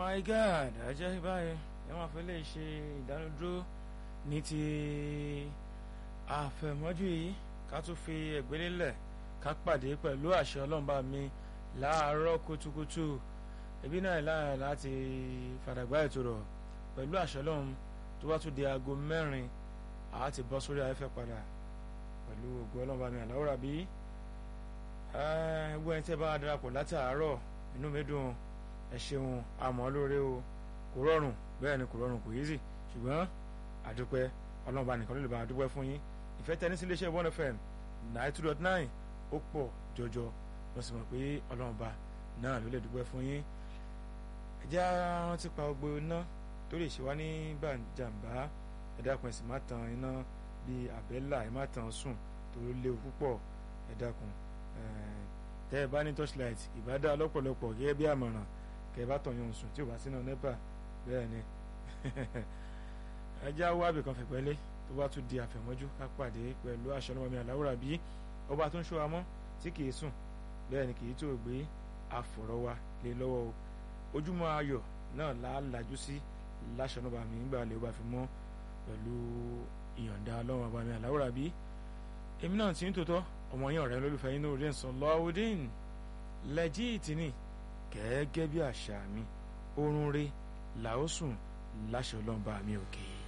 my God, ajẹ́ báyìí ẹ máa fẹ́ lè ṣe ìdánudúró ní ti àfẹ̀mọ́jú yìí ká tún fi ẹ̀gbẹ́ lélẹ̀ ká pàdé pẹ̀lú àṣẹ ọlọ́mọba mi láàárọ̀ kùtùkùtù ẹbí náà láàárọ̀ láti fàdàgbà ètò rọ̀ pẹ̀lú àṣẹ ọlọ́run tó bá tún di aago 4 àá ti bọ́ sórí afẹ́fẹ́ padà pẹ̀lú ògo ọlọ́mọba mi àláwòrán bí ẹgbẹ́ ẹni tẹ́ bá darapọ̀ láti àárọ̀ inú mi dùn ẹ ṣeun àmọ́ lóore o kò rọrùn bẹ́ẹ̀ ni kò rọrùn kò easy ṣùgbọ́n àdúpẹ́ ọlọ́mọba nìkan ló lè bá a dúpẹ́ fún yín ìfẹ́ tẹ́ ní sí iléeṣẹ́ 1FM 92.9 ó pọ̀ jọjọ mo sì mọ̀ pé ọlọ́mọba náà ló lè dúpẹ́ fún yín ẹ jẹ́ rántí pa gbogbo iná tó lè ṣe wá ní jàǹbá ẹ dákun ẹ sì má tan iná bíi àbẹ́là ẹ má tan sùn tó léwu púpọ̀ ẹ dákun tẹ́ ẹ bá ní torchlight ìbádá lọ́pọ̀lọpọ̀ gẹ́gẹ́ bí àmọ̀ràn kẹ́ ẹ bá tàn yàn sùn tí ò bá sínú nepa bẹ́ẹ̀ ni ẹ já wá ibìkan fẹ̀pẹ́lẹ́ tó bá tún di àfẹ̀mọ́jú ká pàdé pẹ̀lú aṣọ ọlọ́mọ mi àláwòrán bí ọba tó ń ṣọ́ wa mọ́ tí kì í sùn bẹ́ẹ̀ ni kì í tó gbé àfọ̀rọ̀wá lé lọ́wọ́ o ojúmọ́ ayọ̀ náà láàlájú sí láṣọ ọlọ́mọ mi ń gbà lè ó bá fi mọ́ pẹ̀lú ìyọ̀ǹda ọlọ́mọ ọba mi àláwòrán bí èmi náà ti ń tòótọ́ ọmọ yín ọ̀rẹ́ olólùfẹ́ yín lórí Salaudeen lẹ́jìtì ní gẹ́gẹ́ bí àṣà mi oorun rẹ̀ làó sùn láṣọ ọlọ́mọba mi òkè.